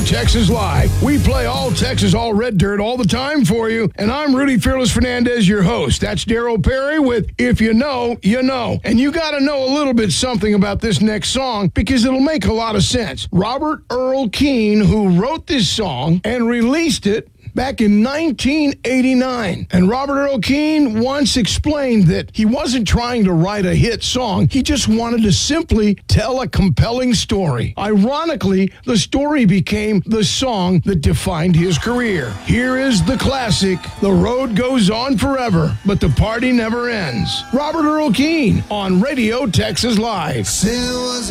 Texas Live. We play all Texas, all red dirt, all the time for you. And I'm Rudy Fearless Fernandez, your host. That's Darryl Perry with If You Know, You Know. And you got to know a little bit something about this next song because it'll make a lot of sense. Robert Earl Keen, who wrote this song and released it back in 1989. And Robert Earl Keen once explained that he wasn't trying to write a hit song. He just wanted to simply tell a compelling story. Ironically, the story became the song that defined his career. Here is the classic, The Road Goes On Forever, but the party never ends. Robert Earl Keen on Radio Texas Live.